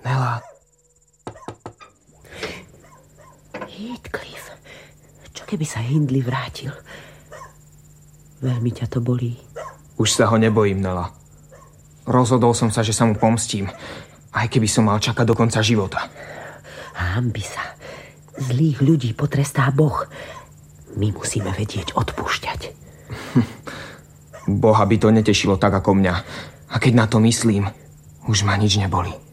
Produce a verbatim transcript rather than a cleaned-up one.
Nela. Heathcliff, čo keby sa Hindley vrátil? Veľmi ťa to bolí. Už sa ho nebojím, Nela. Rozhodol som sa, že sa mu pomstím. Aj keby som mal čakať do konca života. Hanbi sa. Zlých ľudí potrestá Boh. My musíme vedieť odpúšťať. Boha by to netešilo tak ako mňa. A keď na to myslím, už ma nič neboli.